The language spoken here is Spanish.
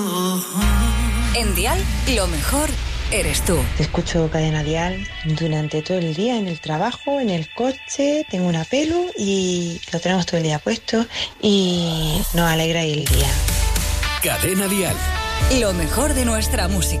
En Dial, lo mejor eres tú. Te escucho Cadena Dial durante todo el día, en el trabajo, en el coche, tengo una pelu y lo tenemos todo el día puesto y nos alegra el día. Cadena Dial. Lo mejor de nuestra música.